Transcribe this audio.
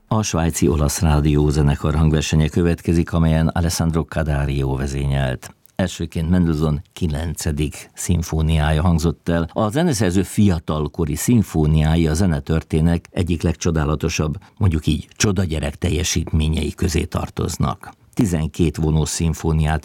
A svájci olasz rádiózenekar hangversenye következik, amelyen Alessandro Cadario vezényelt. Elsőként Mendelssohn 9. szimfóniája hangzott el. A zeneszerző fiatalkori szimfóniái a zenetörténet egyik legcsodálatosabb, mondjuk így csodagyerek teljesítményei közé tartoznak. 12 vonós szimfóniát